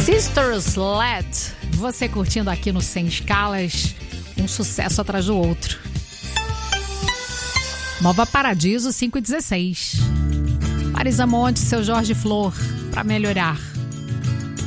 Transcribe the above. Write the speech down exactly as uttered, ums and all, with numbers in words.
Sisters Let, você curtindo aqui no Sem Escalas, um sucesso atrás do outro. Nova Paradiso cinco e dezesseis. Marisa Monte, seu Jorge Flor, pra melhorar.